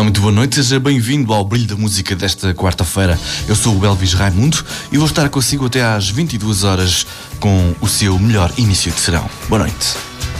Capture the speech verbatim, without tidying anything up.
Olá, muito boa noite, seja bem-vindo ao Brilho da Música desta quarta-feira. Eu sou o Elvis Raimundo e vou estar consigo até às vinte e duas horas com o seu melhor início de serão. Boa noite.